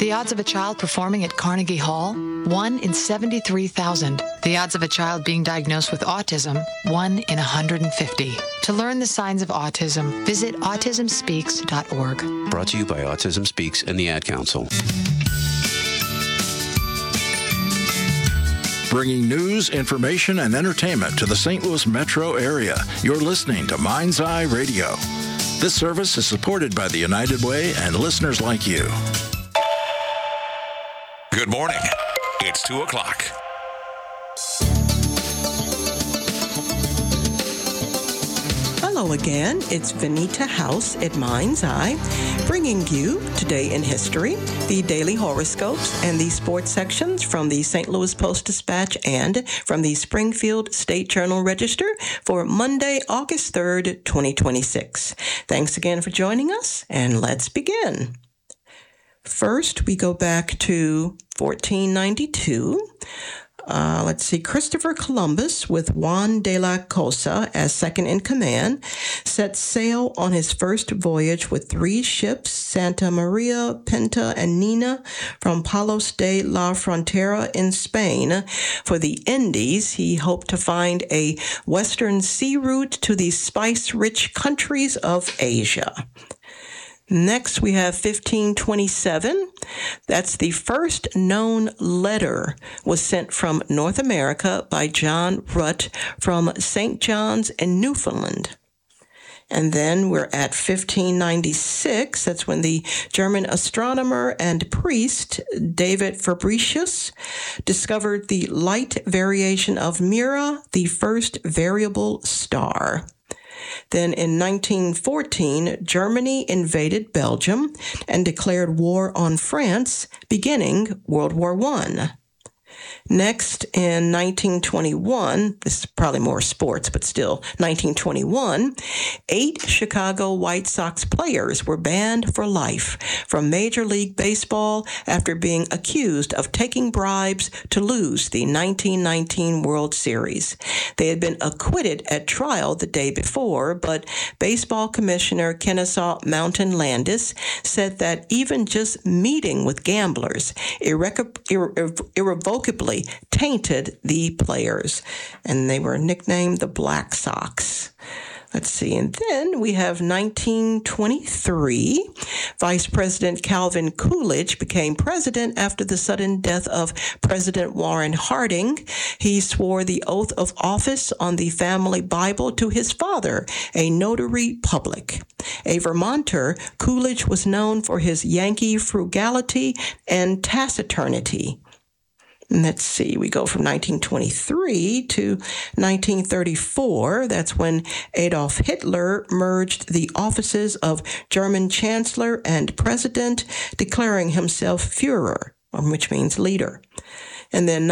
The odds of a child performing at Carnegie Hall? 1 in 73,000. The odds of a child being diagnosed with autism? 1 in 150. To learn the signs of autism, visit autismspeaks.org. Brought to you by Autism Speaks and the Ad Council. Bringing news, information, and entertainment to the St. Louis metro area. You're listening to Mind's Eye Radio. This service is supported by the United Way and listeners like you. Good morning. It's 2 o'clock. Hello again. It's Venita House at Mind's Eye, bringing you Today in History, the daily horoscopes, and the sports sections from the St. Louis Post-Dispatch and from the Springfield State Journal-Register for Monday, August 3rd, 2026. Thanks again for joining us, and let's begin. First, we go back to 1492. Christopher Columbus, with Juan de la Cosa as second in command, set sail on his first voyage with 3 ships, Santa Maria, Pinta, and Nina, from Palos de la Frontera in Spain for the Indies. He hoped to find a western sea route to the spice-rich countries of Asia. Next, we have 1527. That's the first known letter was sent from North America by John Rutt from St. John's in Newfoundland. And then we're at 1596. That's when the German astronomer and priest David Fabricius discovered the light variation of Mira, the first variable star. Then in 1914, Germany invaded Belgium and declared war on France, beginning World War I. Next, in 1921, this is probably more sports, but still, 1921, 8 Chicago White Sox players were banned for life from Major League Baseball after being accused of taking bribes to lose the 1919 World Series. They had been acquitted at trial the day before, but Baseball Commissioner Kennesaw Mountain Landis said that even just meeting with gamblers irrevocably tainted the players, and they were nicknamed the Black Sox. Let's see. And then we have 1923. Vice President Calvin Coolidge became president after the sudden death of President Warren Harding. He swore the oath of office on the family Bible to his father, a notary public. A Vermonter, Coolidge was known for his Yankee frugality and taciturnity. Let's see, we go from 1923 to 1934. That's when Adolf Hitler merged the offices of German Chancellor and President, declaring himself Führer, which means leader. And then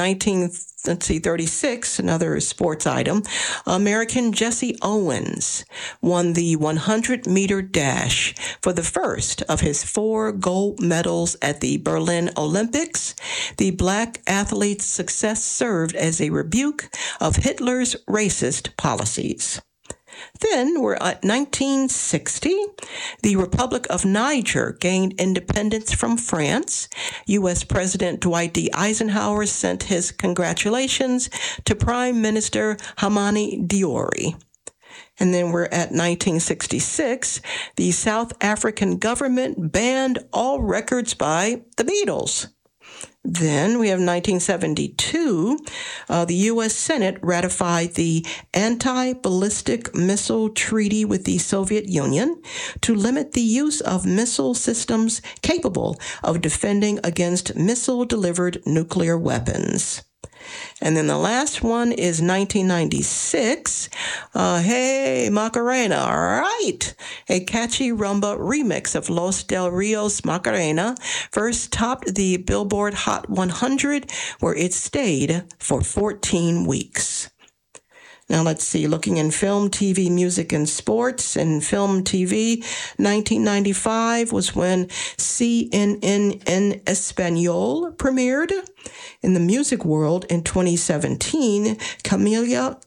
36, another sports item, American Jesse Owens won the 100-meter dash for the first of his 4 gold medals at the Berlin Olympics. The black athlete's success served as a rebuke of Hitler's racist policies. Then we're at 1960. The Republic of Niger gained independence from France. U.S. President Dwight D. Eisenhower sent his congratulations to Prime Minister Hamani Diori. And then we're at 1966. The South African government banned all records by the Beatles. Then we have 1972. The U.S. Senate ratified the Anti-Ballistic Missile Treaty with the Soviet Union to limit the use of missile systems capable of defending against missile-delivered nuclear weapons. And then the last one is 1996. Hey, Macarena, all right. A catchy rumba remix of Los Del Rios Macarena first topped the Billboard Hot 100, where it stayed for 14 weeks. Now, let's see, looking in film, TV, music, and sports. In film, TV, 1995 was when CNN en Español premiered. In the music world, in 2017, Camila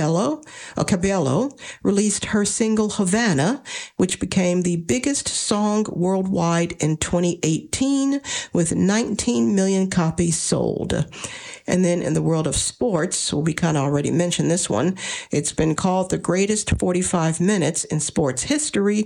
Cabello released her single Havana, which became the biggest song worldwide in 2018 with 19 million copies sold. And then in the world of sports, well, we kind of already mentioned this one. It's been called the greatest 45 minutes in sports history.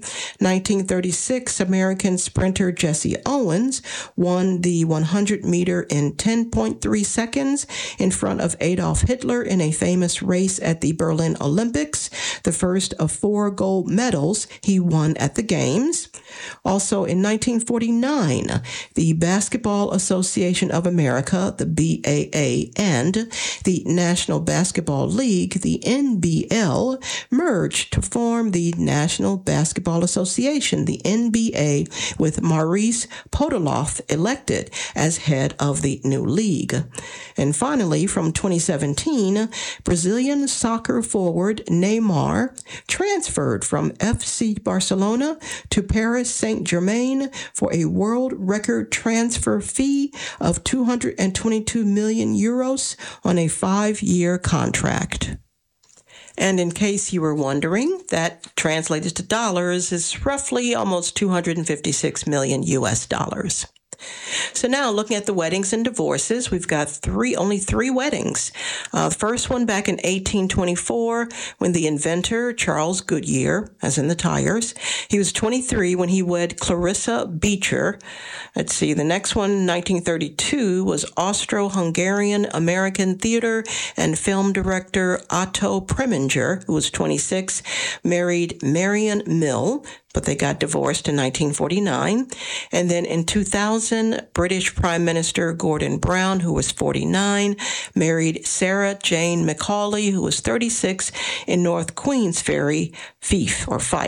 1936, American sprinter Jesse Owens won the 100 meter in 10.3 seconds in front of Adolf Hitler in a famous race at the Berlin Olympics, the first of 4 gold medals he won at the Games. Also in 1949, the Basketball Association of America, the BAA, and the National Basketball League, the NBL, merged to form the National Basketball Association, the NBA, with Maurice Podoloff elected as head of the new league. And finally, from 2017, Brazilian soccer forward Neymar transferred from FC Barcelona to Paris Saint-Germain for a world record transfer fee of 222 million euros on a 5-year contract. And in case you were wondering, that translated to dollars is roughly almost 256 million US dollars. So now looking at the weddings and divorces, we've got only three weddings. The first one back in 1824 when the inventor Charles Goodyear, as in the tires, he was 23 when he wed Clarissa Beecher. Let's see, the next one, 1932, was Austro-Hungarian American theater and film director Otto Preminger, who was 26, married Marion Mill, but they got divorced in 1949. And then in 2000, British Prime Minister Gordon Brown, who was 49, married Sarah Jane Macaulay, who was 36, in North Queensferry, Fife,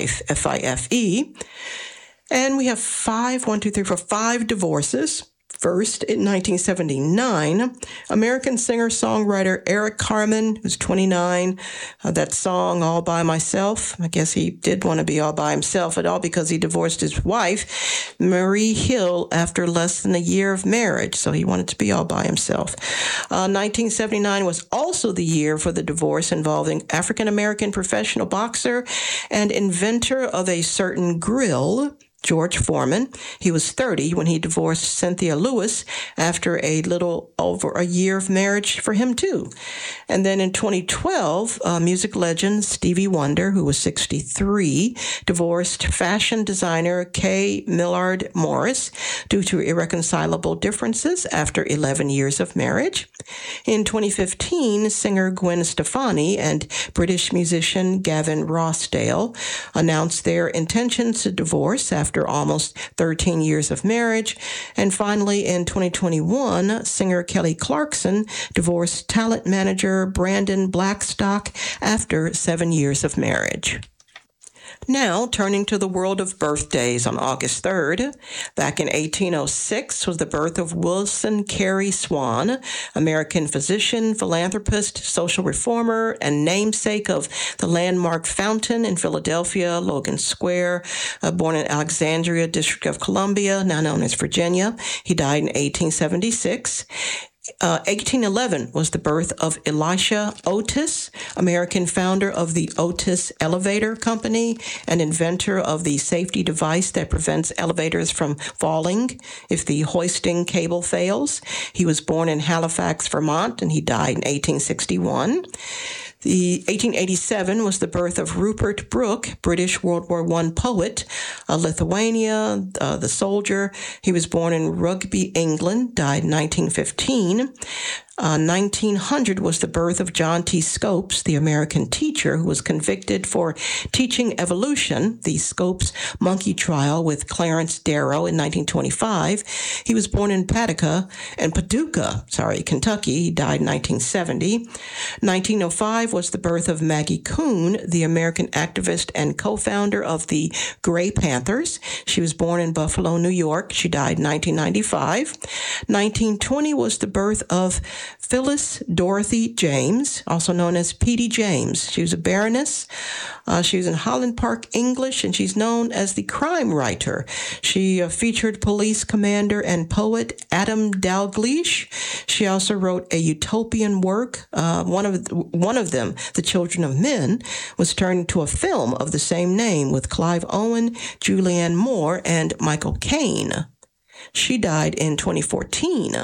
F-I-F-E. And we have five divorces. First, in 1979, American singer-songwriter Eric Carmen, who's 29, that song, All By Myself, I guess he did want to be all by himself at all because he divorced his wife, Marie Hill, after less than a year of marriage, so he wanted to be all by himself. 1979 was also the year for the divorce involving African-American professional boxer and inventor of a certain grill, George Foreman. He was 30 when he divorced Cynthia Lewis after a little over a year of marriage for him too. And then in 2012, music legend Stevie Wonder, who was 63, divorced fashion designer Kay Millard Morris due to irreconcilable differences after 11 years of marriage. In 2015, singer Gwen Stefani and British musician Gavin Rossdale announced their intentions to divorce after almost 13 years of marriage. And finally, in 2021, singer Kelly Clarkson divorced talent manager Brandon Blackstock after 7 years of marriage. Now, turning to the world of birthdays on August 3rd, back in 1806 was the birth of Wilson Carey Swan, American physician, philanthropist, social reformer, and namesake of the landmark fountain in Philadelphia, Logan Square, born in Alexandria, District of Columbia, now known as Virginia. He died in 1876. 1811 was the birth of Elisha Otis, American founder of the Otis Elevator Company and inventor of the safety device that prevents elevators from falling if the hoisting cable fails. He was born in Halifax, Vermont, and he died in 1861. The 1887 was the birth of Rupert Brooke, British World War I poet, Lithuania, the soldier. He was born in Rugby, England, died in 1915. 1900 was the birth of John T. Scopes, the American teacher who was convicted for teaching evolution, the Scopes monkey trial with Clarence Darrow in 1925. He was born in Paducah, Kentucky. He died in 1970. 1905 was the birth of Maggie Kuhn, the American activist and co-founder of the Gray Panthers. She was born in Buffalo, New York. She died in 1995. 1920 was the birth of Phyllis Dorothy James, also known as P.D. James. She was a baroness. She was in Holland Park English, and she's known as the crime writer. She featured police commander and poet Adam Dalgleish. She also wrote a utopian work. One of them, The Children of Men, was turned into a film of the same name with Clive Owen, Julianne Moore, and Michael Caine. She died in 2014.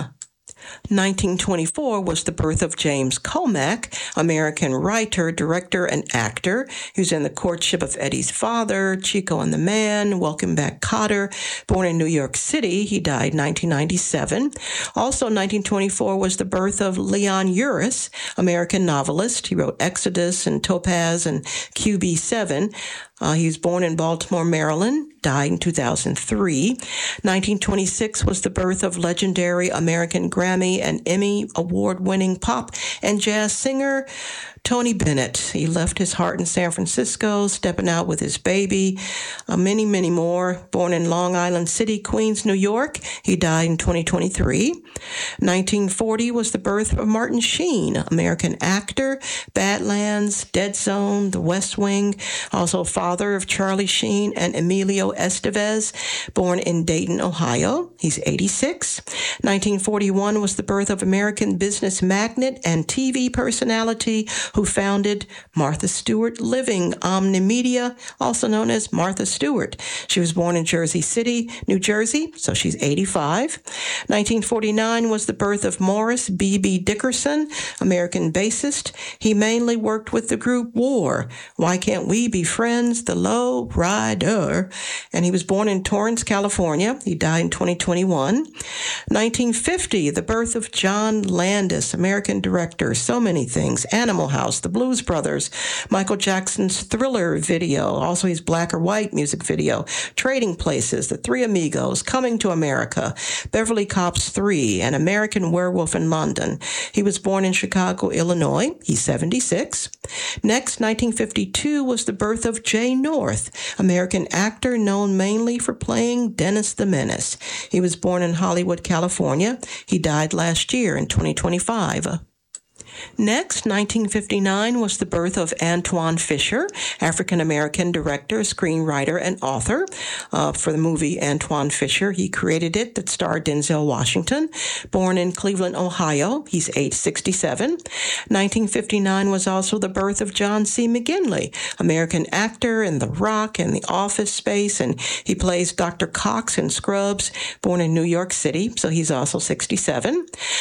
1924 was the birth of James Comack, American writer, director, and actor. He was in The Courtship of Eddie's Father, Chico and the Man, Welcome Back, Kotter. Born in New York City, he died 1997. Also 1924 was the birth of Leon Uris, American novelist. He wrote Exodus and Topaz and QB7. He was born in Baltimore, Maryland, died in 2003. 1926 was the birth of legendary American Grammy and Emmy award-winning pop and jazz singer Tony Bennett. He left his heart in San Francisco, stepping out with his baby. Many, many more. Born in Long Island City, Queens, New York. He died in 2023. 1940 was the birth of Martin Sheen, American actor, Badlands, Dead Zone, The West Wing, also father of Charlie Sheen and Emilio Estevez, born in Dayton, Ohio. He's 86. 1941 was the birth of American business magnate and TV personality who founded Martha Stewart Living Omnimedia, also known as Martha Stewart. She was born in Jersey City, New Jersey, so she's 85. 1949 was the birth of Morris B.B. Dickerson, American bassist. He mainly worked with the group War. Why Can't We Be Friends? The Low Rider. And he was born in Torrance, California. He died in 2021. 1950, the birth of John Landis, American director. So many things. Animal House, The Blues Brothers, Michael Jackson's Thriller video, also his Black or White music video, Trading Places, The Three Amigos, Coming to America, Beverly Cops 3, and American Werewolf in London. He was born in Chicago, Illinois. He's 76. Next, 1952 was the birth of Jay North, American actor known mainly for playing Dennis the Menace. He was born in Hollywood, California. He died last year in 2025. Next, 1959 was the birth of Antoine Fisher, African-American director, screenwriter, and author for the movie Antoine Fisher. He created it that starred Denzel Washington. Born in Cleveland, Ohio, he's age 67. 1959 was also the birth of John C. McGinley, American actor in The Rock and The Office Space, and he plays Dr. Cox in Scrubs, born in New York City, so he's also 67.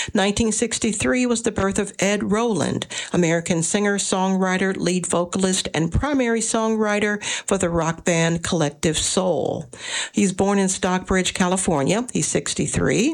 1963 was the birth of Ed Rowland, American singer, songwriter, lead vocalist, and primary songwriter for the rock band Collective Soul. He's born in Stockbridge, California. He's 63.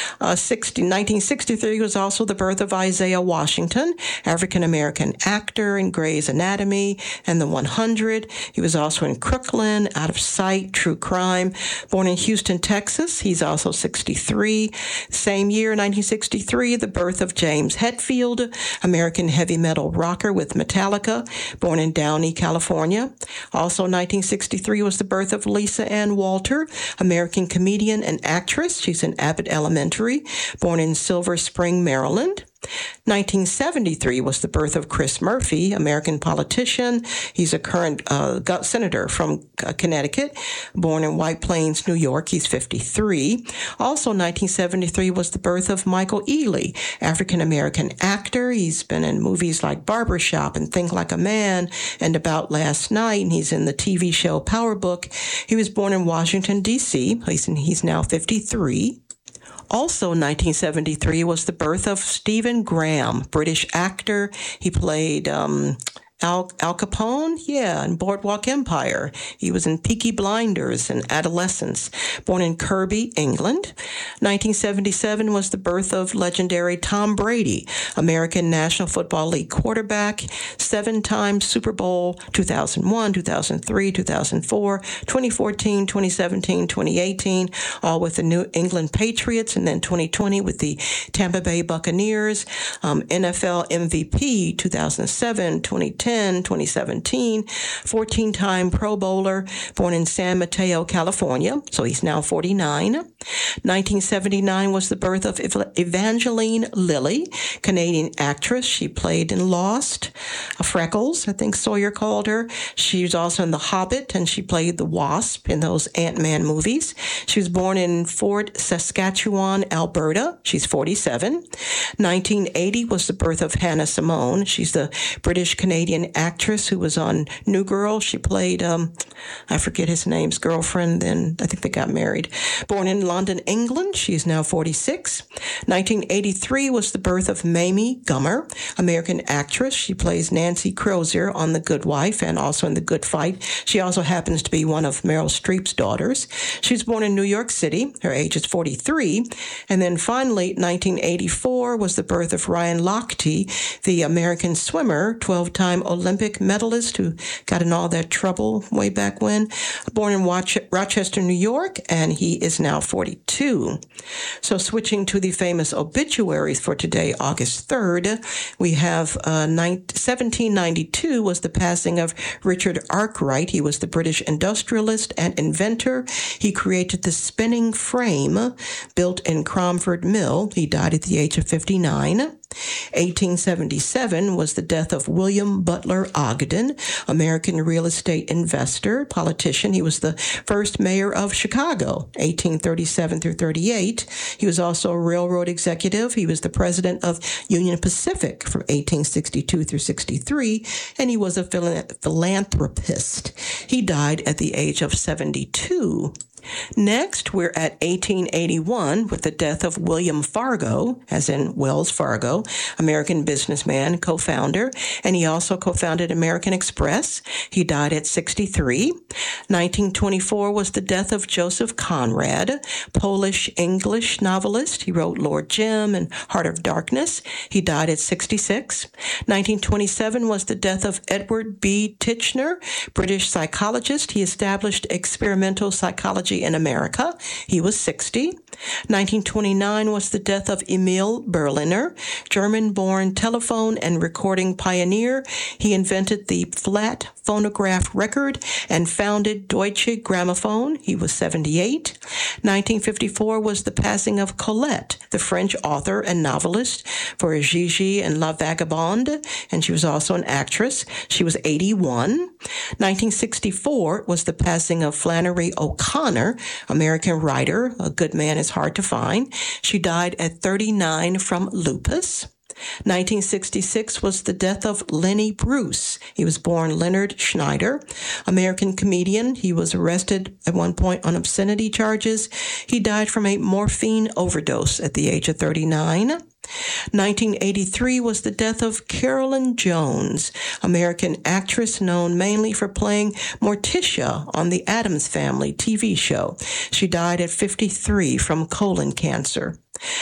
1963 was also the birth of Isaiah Washington, African-American actor in Grey's Anatomy and The 100. He was also in Crooklyn, Out of Sight, True Crime. Born in Houston, Texas. He's also 63. Same year, 1963, the birth of James Hetfield, American heavy metal rocker with Metallica, born in Downey, California. Also 1963 was the birth of Lisa Ann Walter, American comedian and actress. She's in Abbott Elementary, born in Silver Spring, Maryland. 1973 was the birth of Chris Murphy, American politician. He's a current senator from Connecticut, born in White Plains, New York. He's 53. Also 1973 was the birth of Michael Ealy, African-American actor. He's been in movies like Barbershop and Think Like a Man and About Last Night, and he's in the TV show Power Book. He was born in Washington, D.C. He's now 53. Also, 1973 was the birth of Stephen Graham, British actor. He played Al Capone, in Boardwalk Empire. He was in Peaky Blinders and Adolescence. Born in Kirby, England. 1977 was the birth of legendary Tom Brady, American National Football League quarterback, 7-time Super Bowl 2001, 2003, 2004, 2014, 2017, 2018, all with the New England Patriots, and then 2020 with the Tampa Bay Buccaneers, NFL MVP 2007, 2010, 2017, 14-time Pro Bowler, born in San Mateo, California, so he's now 49. 1979 was the birth of Evangeline Lilly, Canadian actress. She played in Lost, Freckles, I think Sawyer called her. She was also in The Hobbit, and she played the Wasp in those Ant-Man movies. She was born in Fort Saskatchewan, Alberta. She's 47. 1980 was the birth of Hannah Simone. She's the British-Canadian actress who was on New Girl. She played, I forget his name's girlfriend, then I think they got married. Born in London, England. She is now 46. 1983 was the birth of Mamie Gummer, American actress. She plays Nancy Crozier on The Good Wife and also in The Good Fight. She also happens to be one of Meryl Streep's daughters. She was born in New York City. Her age is 43. And then finally, 1984 was the birth of Ryan Lochte, the American swimmer, 12-time Olympic medalist who got in all that trouble way back when. Born in Rochester, New York, and he is now 42. So switching to the famous obituaries for today, August 3rd, we have 1792 was the passing of Richard Arkwright. He was the British industrialist and inventor. He created the spinning frame built in Cromford Mill. He died at the age of 59. 1877 was the death of William Butler Ogden, American real estate investor, politician. He was the first mayor of Chicago, 1837 through 38. He was also a railroad executive. He was the president of Union Pacific from 1862 through 63, and he was a philanthropist. He died at the age of 72. Next, we're at 1881 with the death of William Fargo, as in Wells Fargo, American businessman, co-founder, and he also co-founded American Express. He died at 63. 1924 was the death of Joseph Conrad, Polish-English novelist. He wrote Lord Jim and Heart of Darkness. He died at 66. 1927 was the death of Edward B. Titchener, British psychologist. He established experimental psychology in America. He was 60. 1929 was the death of Emil Berliner, German-born telephone and recording pioneer. He invented the flat phonograph record and founded Deutsche Grammophon. He was 78. 1954 was the passing of Colette, the French author and novelist for Gigi and La Vagabonde, and she was also an actress. She was 81. 1964 was the passing of Flannery O'Connor, American writer. A good man is hard to find. She died at 39 from lupus. 1966 was the death of Lenny Bruce. He was born Leonard Schneider, American comedian. He was arrested at one point on obscenity charges. He died from a morphine overdose at the age of 39. 1983 was the death of Carolyn Jones, American actress known mainly for playing Morticia on the Addams Family TV show. She died at 53 from colon cancer.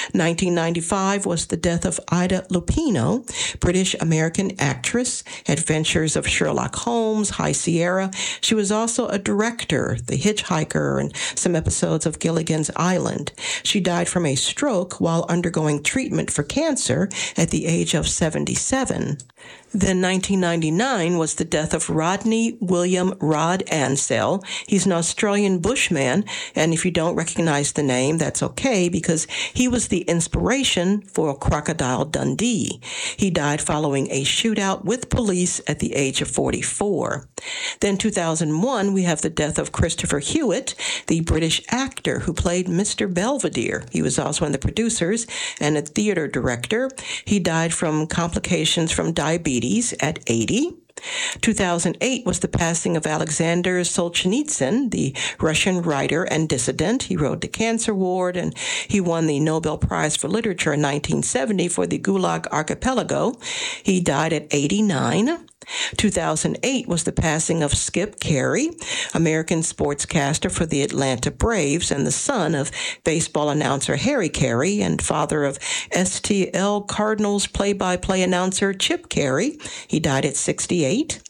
1995 was the death of Ida Lupino, British-American actress, Adventures of Sherlock Holmes, High Sierra. She was also a director, The Hitchhiker, and some episodes of Gilligan's Island. She died from a stroke while undergoing treatment for cancer at the age of 77. Then 1999 was the death of Rodney William Rod Ansell. He's an Australian bushman, and if you don't recognize the name, that's okay, because he was the inspiration for Crocodile Dundee. He died following a shootout with police at the age of 44. Then 2001, we have the death of Christopher Hewitt, the British actor who played Mr. Belvedere. He was also one of the producers and a theater director. He died from complications from diabetes at 80. 2008 was the passing of Alexander Solzhenitsyn, the Russian writer and dissident. He wrote The Cancer Ward, and he won the Nobel Prize for Literature in 1970 for the Gulag Archipelago. He died at 89. 2008 was the passing of Skip Carey, American sportscaster for the Atlanta Braves and the son of baseball announcer Harry Carey and father of STL Cardinals play-by-play announcer Chip Carey. He died at 68.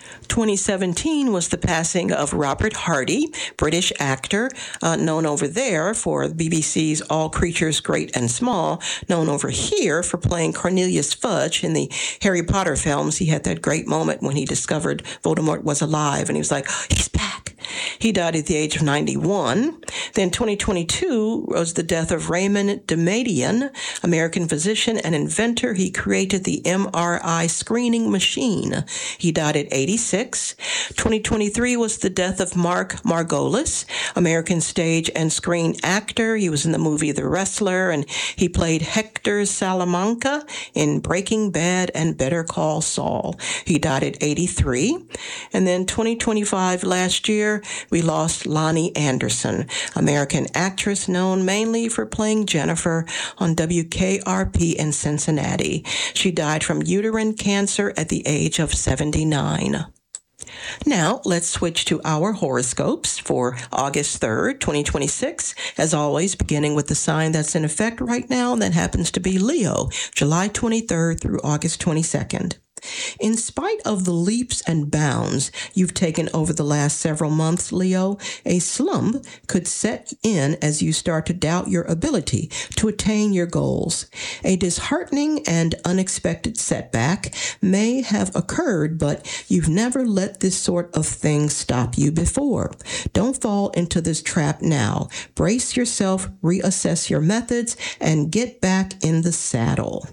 2017 was the passing of Robert Hardy, British actor, known over there for BBC's All Creatures Great and Small, known over here for playing Cornelius Fudge in the Harry Potter films. He had that great moment when he discovered Voldemort was alive, and he was like, he's back. He died at the age of 91. Then 2022 was the death of Raymond Damadian, American physician and inventor. He created the MRI screening machine. He died at 86. 2023 was the death of Mark Margolis, American stage and screen actor. He was in the movie The Wrestler, and he played Hector Salamanca in Breaking Bad and Better Call Saul. He died at 83. And then 2025, last year, we lost Lonnie Anderson, American actress known mainly for playing Jennifer on WKRP in Cincinnati. She died from uterine cancer at the age of 79. Now, let's switch to our horoscopes for August 3rd, 2026. As always, beginning with the sign that's in effect right now, that happens to be Leo, July 23rd through August 22nd. In spite of the leaps and bounds you've taken over the last several months, Leo, a slump could set in as you start to doubt your ability to attain your goals. A disheartening and unexpected setback may have occurred, but you've never let this sort of thing stop you before. Don't fall into this trap now. Brace yourself, reassess your methods, and get back in the saddle.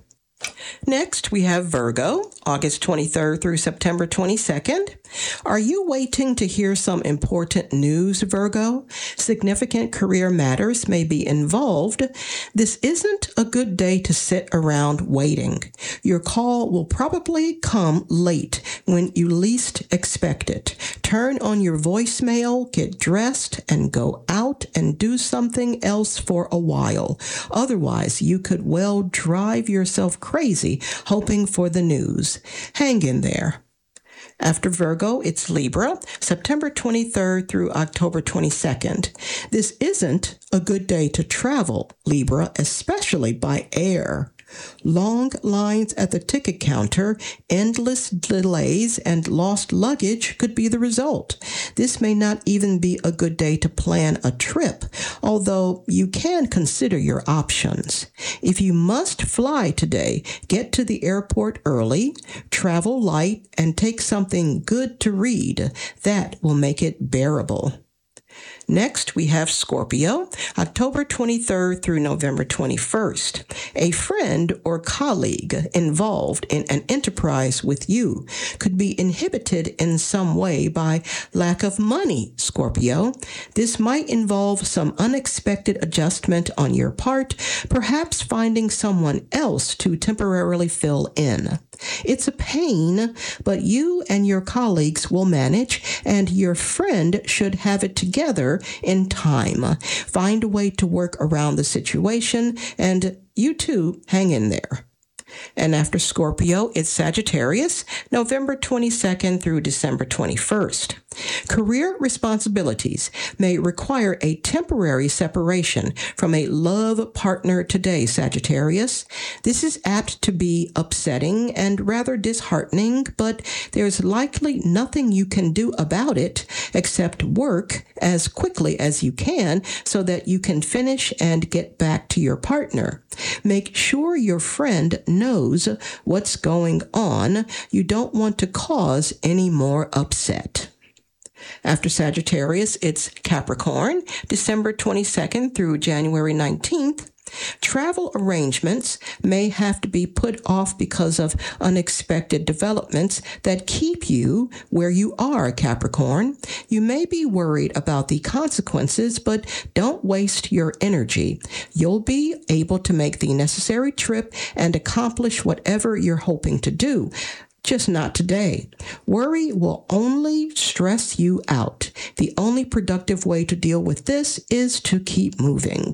Next, we have Virgo, August 23rd through September 22nd. Are you waiting to hear some important news, Virgo? Significant career matters may be involved. This isn't a good day to sit around waiting. Your call will probably come late when you least expect it. Turn on your voicemail, get dressed, and go out and do something else for a while. Otherwise, you could well drive yourself crazy hoping for the news. Hang in there. After Virgo, it's Libra, September 23rd through October 22nd. This isn't a good day to travel, Libra, especially by air. Long lines at the ticket counter, endless delays, and lost luggage could be the result. This may not even be a good day to plan a trip, although you can consider your options. If you must fly today, get to the airport early, travel light, and take something good to read. That will make it bearable. Next, we have Scorpio, October 23rd through November 21st. A friend or colleague involved in an enterprise with you could be inhibited in some way by lack of money, Scorpio. This might involve some unexpected adjustment on your part, perhaps finding someone else to temporarily fill in. It's a pain, but you and your colleagues will manage, and your friend should have it together in time. Find a way to work around the situation, and you too hang in there. And after Scorpio, it's Sagittarius, November 22nd through December 21st. Career responsibilities may require a temporary separation from a love partner today, Sagittarius. This is apt to be upsetting and rather disheartening, but there's likely nothing you can do about it except work as quickly as you can so that you can finish and get back to your partner. Make sure your friend knows what's going on. You don't want to cause any more upset. After Sagittarius, it's Capricorn, December 22nd through January 19th. Travel arrangements may have to be put off because of unexpected developments that keep you where you are, Capricorn. You may be worried about the consequences, but don't waste your energy. You'll be able to make the necessary trip and accomplish whatever you're hoping to do. Just not today. Worry will only stress you out. The only productive way to deal with this is to keep moving.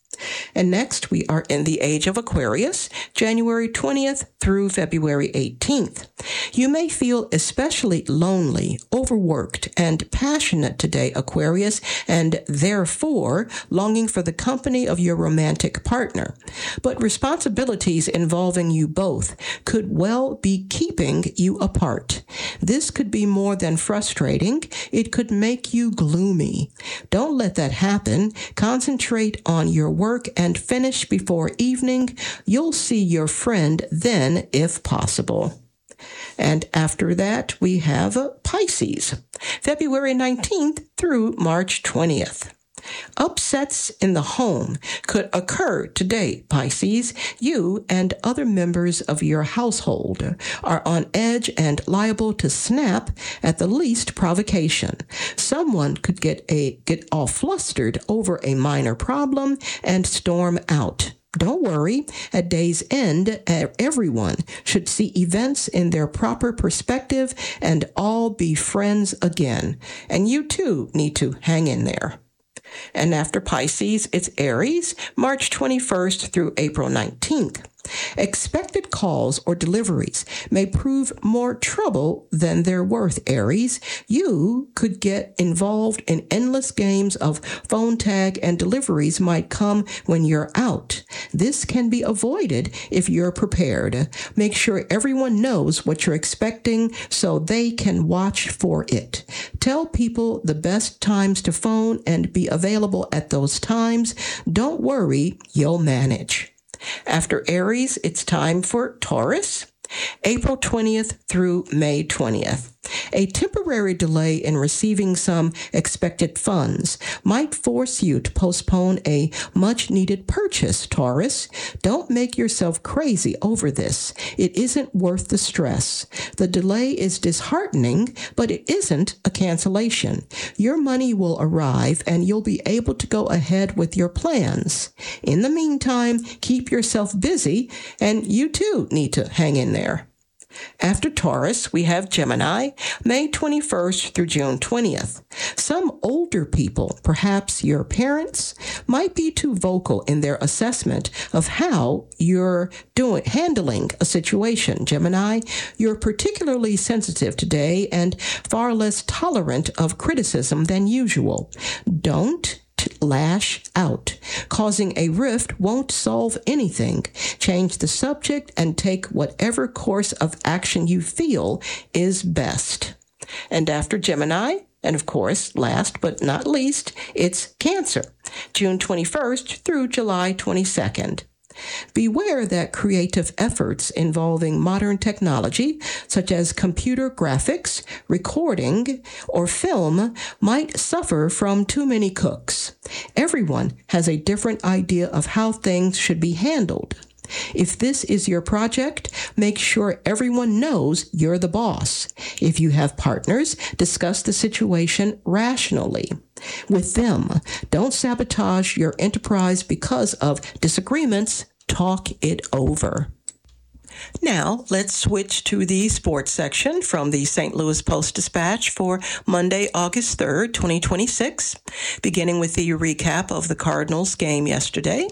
And next, we are in the age of Aquarius, January 20th through February 18th. You may feel especially lonely, overworked, and passionate today, Aquarius, and therefore longing for the company of your romantic partner. But responsibilities involving you both could well be keeping you apart. This could be more than frustrating. It could make you gloomy. Don't let that happen. Concentrate on your work and finish before evening. You'll see your friend then, if possible. And after that, we have Pisces, February 19th through March 20th. Upsets in the home could occur today, Pisces. You and other members of your household are on edge and liable to snap at the least provocation. Someone could get all flustered over a minor problem and storm out. Don't worry, at day's end, everyone should see events in their proper perspective and all be friends again. And you too need to hang in there. And after Pisces, it's Aries, March 21st through April 19th. Expected calls or deliveries may prove more trouble than they're worth, Aries. You could get involved in endless games of phone tag, and deliveries might come when you're out. This can be avoided if you're prepared. Make sure everyone knows what you're expecting so they can watch for it. Tell people the best times to phone and be available at those times. Don't worry, you'll manage. After Aries, it's time for Taurus, April 20th through May 20th. A temporary delay in receiving some expected funds might force you to postpone a much-needed purchase, Taurus. Don't make yourself crazy over this. It isn't worth the stress. The delay is disheartening, but it isn't a cancellation. Your money will arrive, and you'll be able to go ahead with your plans. In the meantime, keep yourself busy, and you too need to hang in there. After Taurus, we have Gemini, May 21st through June 20th. Some older people, perhaps your parents, might be too vocal in their assessment of how you're handling a situation, Gemini. You're particularly sensitive today and far less tolerant of criticism than usual. Don't lash out. Causing a rift won't solve anything. Change the subject and take whatever course of action you feel is best. And after Gemini, and of course, last but not least, it's Cancer, June 21st through July 22nd. Beware that creative efforts involving modern technology, such as computer graphics, recording, or film, might suffer from too many cooks. Everyone has a different idea of how things should be handled. If this is your project, make sure everyone knows you're the boss. If you have partners, discuss the situation rationally with them. Don't sabotage your enterprise because of disagreements. Talk it over. Now, let's switch to the sports section from the St. Louis Post-Dispatch for Monday, August 3rd, 2026, beginning with the recap of the Cardinals game yesterday.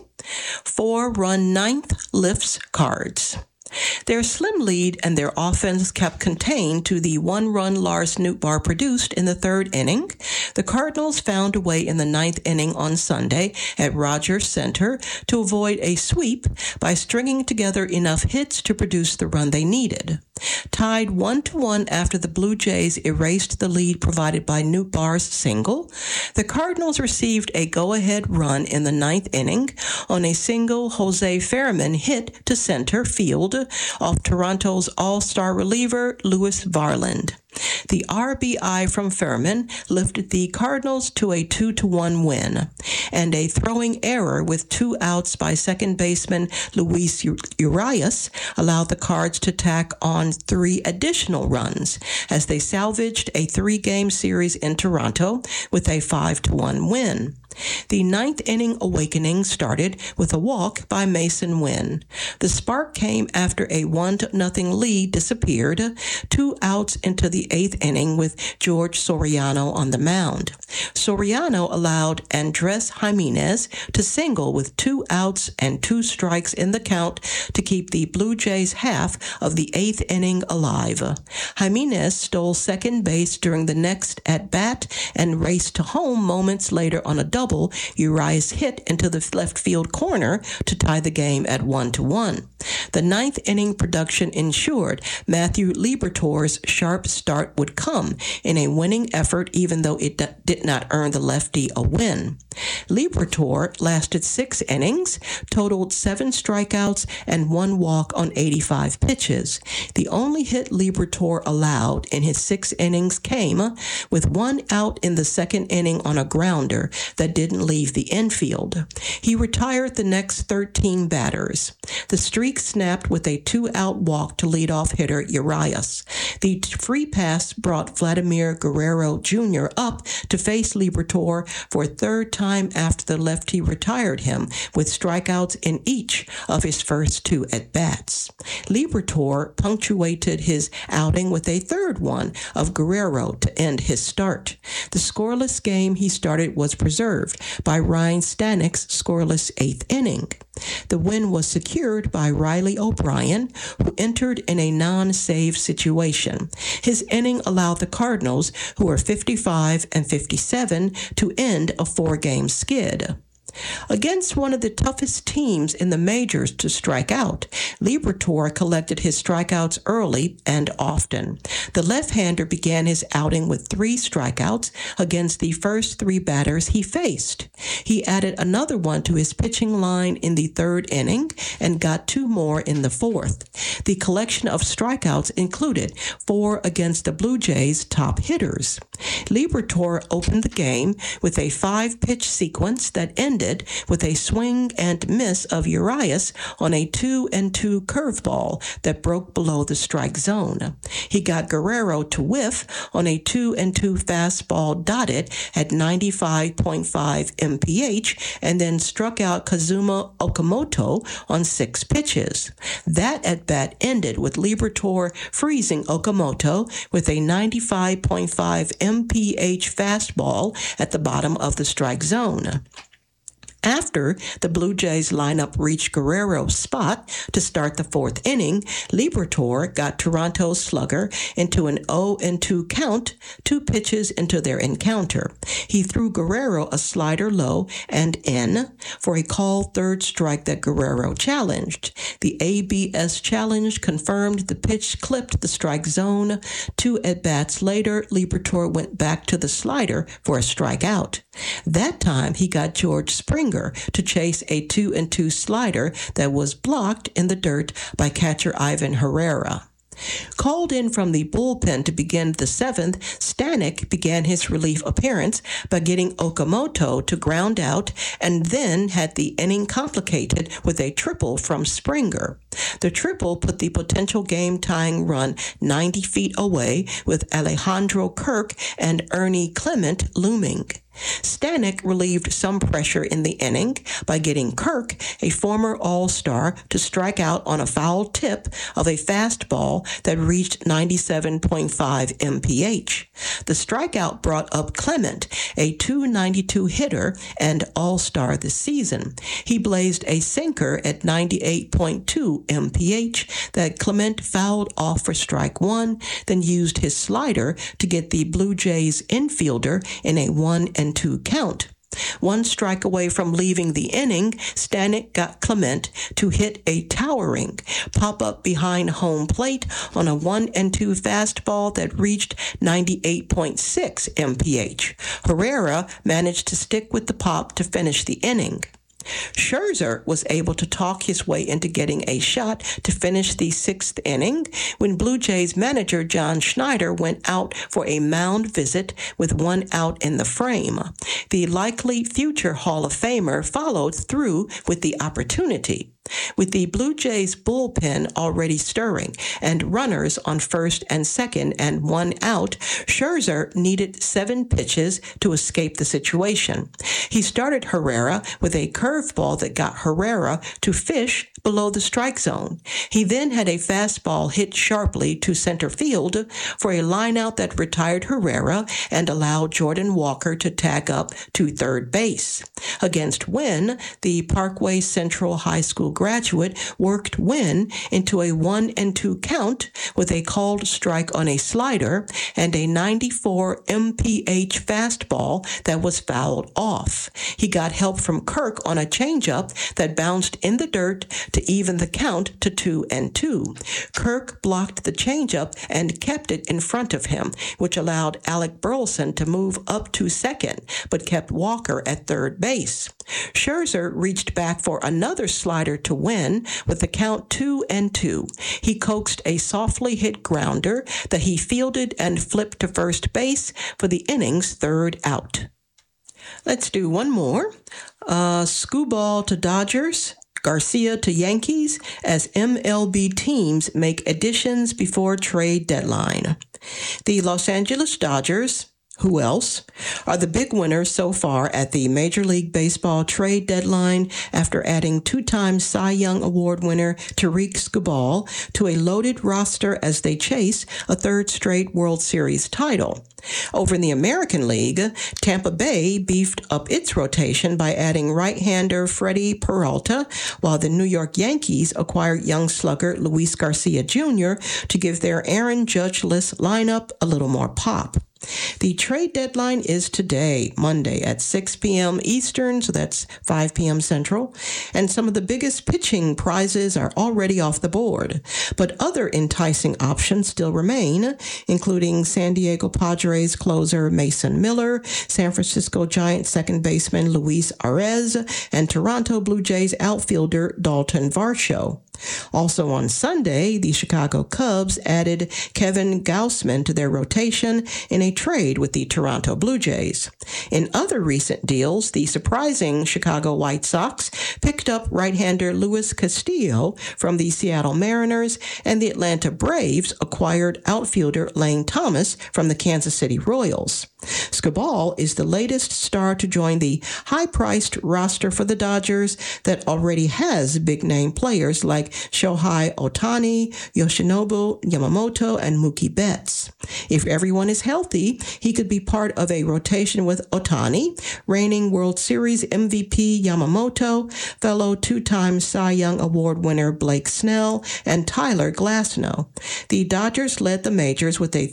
4-run ninth lifts Cards. Their slim lead and their offense kept contained to the one-run Lars Nootbaar produced in the third inning. The Cardinals found a way in the ninth inning on Sunday at Rogers Center to avoid a sweep by stringing together enough hits to produce the run they needed. Tied 1-1 after the Blue Jays erased the lead provided by Nootbaar's single, the Cardinals received a go-ahead run in the ninth inning on a single Jose Fermin hit to center field off Toronto's all-star reliever Lewis Varland. The RBI from Fermin lifted the Cardinals to a 2-1 win, and a throwing error with 2 outs by second baseman Luis Urias allowed the Cards to tack on 3 additional runs as they salvaged a 3-game series in Toronto with a 5-1 win. The ninth inning awakening started with a walk by Mason Wynn. The spark came after a 1-0 lead disappeared, 2 outs into the 8th inning with George Soriano on the mound. Soriano allowed Andres Jimenez to single with 2 outs and 2 strikes in the count to keep the Blue Jays' half of the 8th inning alive. Jimenez stole second base during the next at-bat and raced to home moments later on a double double Urias hit into the left field corner to tie the game at 1-1. The ninth inning production ensured Matthew Liberatore's sharp start would come in a winning effort, even though it did not earn the lefty a win. Liberatore lasted 6 innings, totaled 7 strikeouts, and 1 walk on 85 pitches. The only hit Liberatore allowed in his 6 innings came with 1 out in the second inning on a grounder that didn't leave the infield. He retired the next 13 batters. The streak snapped with a 2-out walk to leadoff hitter Urias. The free pass brought Vladimir Guerrero Jr. up to face Liberatore for a third time after the lefty retired him with strikeouts in each of his first 2 at-bats. Liberatore punctuated his outing with a third one of Guerrero to end his start. The scoreless game he started was preserved by Ryan Stanek's scoreless 8th inning. The win was secured by Riley O'Brien, who entered in a non-save situation. His inning allowed the Cardinals, who were 55 and 57, to end a 4-game skid. Against one of the toughest teams in the majors to strike out, Liberatore collected his strikeouts early and often. The left-hander began his outing with 3 strikeouts against the first 3 batters he faced. He added another one to his pitching line in the 3rd inning and got 2 more in the 4th. The collection of strikeouts included 4 against the Blue Jays' top hitters. Liberatore opened the game with a 5-pitch sequence that ended with a swing and miss of Urias on a 2-2 curveball that broke below the strike zone. He got Guerrero to whiff on a 2-2 fastball dotted at 95.5 mph and then struck out Kazuma Okamoto on 6 pitches. That at-bat ended with Liberatore freezing Okamoto with a 95.5 mph fastball at the bottom of the strike zone. After the Blue Jays lineup reached Guerrero's spot to start the 4th inning, Liberatore got Toronto's slugger into an 0-2 count 2 pitches into their encounter. He threw Guerrero a slider low and in for a called 3rd strike that Guerrero challenged. The ABS challenge confirmed the pitch clipped the strike zone. 2 at-bats later, Liberatore went back to the slider for a strikeout. That time, he got George Springer to chase a 2-2 slider that was blocked in the dirt by catcher Ivan Herrera. Called in from the bullpen to begin the 7th, Stanek began his relief appearance by getting Okamoto to ground out and then had the inning complicated with a triple from Springer. The triple put the potential game-tying run 90 feet away with Alejandro Kirk and Ernie Clement looming. Stanek relieved some pressure in the inning by getting Kirk, a former All-Star, to strike out on a foul tip of a fastball that reached 97.5 mph. The strikeout brought up Clement, a .292 hitter and All-Star this season. He blazed a sinker at 98.2 mph that Clement fouled off for strike 1, then used his slider to get the Blue Jays infielder in a 1-2 count. 1 strike away from leaving the inning, Stanek got Clement to hit a towering pop-up behind home plate on a 1-2 fastball that reached 98.6 mph. Herrera managed to stick with the pop to finish the inning. Scherzer was able to talk his way into getting a shot to finish the 6th inning when Blue Jays manager John Schneider went out for a mound visit with 1 out in the frame. The likely future Hall of Famer followed through with the opportunity. With the Blue Jays bullpen already stirring and runners on 1st and 2nd and 1 out, Scherzer needed 7 pitches to escape the situation. He started Herrera with a curveball that got Herrera to fish below the strike zone. He then had a fastball hit sharply to center field for a lineout that retired Herrera and allowed Jordan Walker to tag up to 3rd base. Against Wynn, the Parkway Central High School graduate worked Wynn into a 1-2 count with a called strike on a slider and a 94 mph fastball that was fouled off. He got help from Kirk on a changeup that bounced in the dirt to even the count to 2-2. Kirk blocked the changeup and kept it in front of him, which allowed Alec Burleson to move up to second, but kept Walker at third base. Scherzer reached back for another slider to win with the count 2-2. He coaxed a softly hit grounder that he fielded and flipped to first base for the inning's third out. Let's do one more. Skubal to Dodgers, Garcia to Yankees as MLB teams make additions before trade deadline. The Los Angeles Dodgers, who else, are the big winners so far at the Major League Baseball trade deadline after adding two-time Cy Young Award winner Tarik Skubal to a loaded roster as they chase a third straight World Series title. Over in the American League, Tampa Bay beefed up its rotation by adding right-hander Freddie Peralta, while the New York Yankees acquired young slugger Luis Garcia Jr. to give their Aaron Judge-less lineup a little more pop. The trade deadline is today, Monday, at 6 p.m. Eastern, so that's 5 p.m. Central, and some of the biggest pitching prizes are already off the board. But other enticing options still remain, including San Diego Padres closer Mason Miller, San Francisco Giants second baseman Luis Arraez, and Toronto Blue Jays outfielder Dalton Varsho. Also on Sunday, the Chicago Cubs added Kevin Gausman to their rotation in a trade with the Toronto Blue Jays. In other recent deals, the surprising Chicago White Sox picked up right-hander Luis Castillo from the Seattle Mariners, and the Atlanta Braves acquired outfielder Lane Thomas from the Kansas City Royals. Skubal is the latest star to join the high-priced roster for the Dodgers that already has big-name players like Shohei Ohtani, Yoshinobu Yamamoto, and Mookie Betts. If everyone is healthy, he could be part of a rotation with Ohtani, reigning World Series MVP Yamamoto, fellow two-time Cy Young Award winner Blake Snell, and Tyler Glasnow. The Dodgers led the majors with a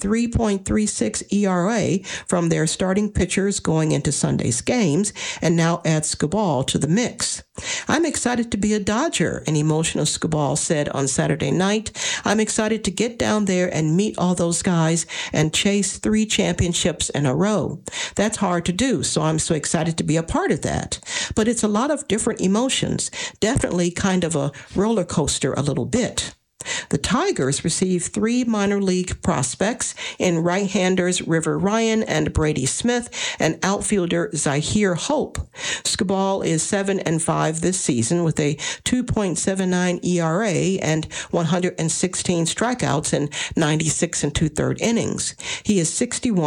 3.36 ERA from their starting pitchers going into Sunday's games, and now add Skubal to the mix. "I'm excited to be a Dodger," an emotional Skubal said on Saturday night. "I'm excited to get down there and meet all those guys and chase 3 championships in a row. That's hard to do, so I'm so excited to be a part of that. But it's a lot of different emotions, definitely kind of a roller coaster a little bit." The Tigers received 3 minor league prospects in right-handers River Ryan and Brady Smith and outfielder Zahir Hope. Skubal is 7-5 this season with a 2.79 ERA and 116 strikeouts in 96 2/3 innings. He is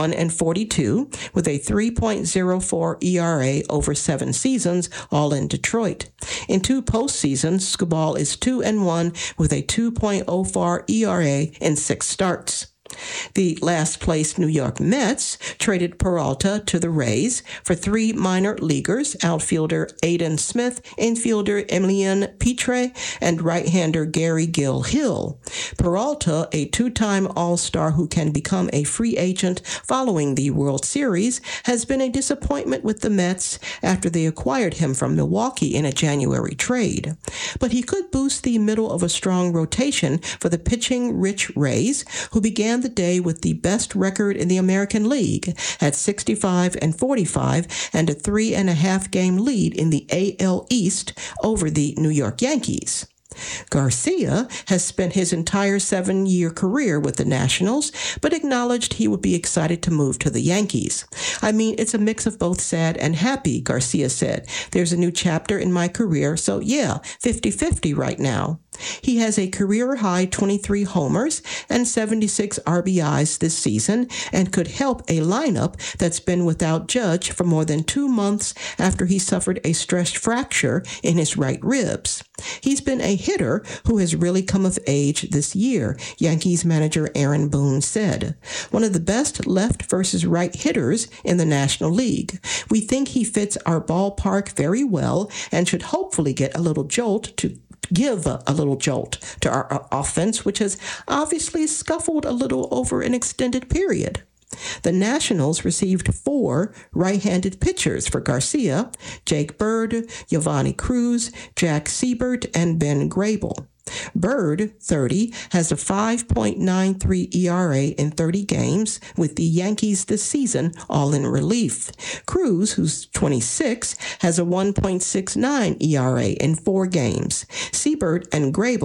61-42 with a 3.04 ERA over 7 seasons, all in Detroit. In 2 postseasons, Skubal is 2-1 with a 2.04 ERA in 6 starts. The last-place New York Mets traded Peralta to the Rays for 3 minor leaguers, outfielder Aiden Smith, infielder Emilian Pitre, and right-hander Gary Gill Hill. Peralta, a 2-time All-Star who can become a free agent following the World Series, has been a disappointment with the Mets after they acquired him from Milwaukee in a January trade. But he could boost the middle of a strong rotation for the pitching-rich Rays, who began the day with the best record in the American League at 65-45 and a 3.5-game lead in the AL East over the New York Yankees. Garcia has spent his entire 7-year career with the Nationals, but acknowledged he would be excited to move to the Yankees. "I mean, it's a mix of both sad and happy," Garcia said. "There's a new chapter in my career, so yeah, 50-50 right now." He has a career-high 23 homers and 76 RBIs this season and could help a lineup that's been without Judge for more than 2 months after he suffered a stress fracture in his right ribs. He's been a hitter who has really come of age this year, Yankees manager Aaron Boone said. "One of the best left versus right hitters in the National League. We think he fits our ballpark very well and should hopefully get a little jolt to give a little jolt to our offense, which has obviously scuffled a little over an extended period. The Nationals received 4 right-handed pitchers for Garcia: Jake Bird, Giovanni Cruz, Jack Siebert, and Ben Grable. Bird, 30, has a 5.93 ERA in 30 games with the Yankees this season, all in relief. Cruz, who's 26, has a 1.69 ERA in 4 games. Siebert and Grable